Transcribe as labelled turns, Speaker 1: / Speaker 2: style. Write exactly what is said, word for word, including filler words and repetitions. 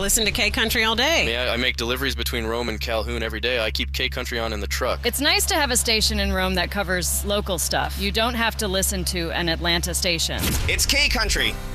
Speaker 1: listen to K-Country all day.
Speaker 2: Yeah, I make deliveries between Rome and Calhoun every day. I keep K-Country on in the truck.
Speaker 3: It's nice to have a station in Rome that covers local stuff. You don't have to listen to an Atlanta station.
Speaker 4: It's K-Country.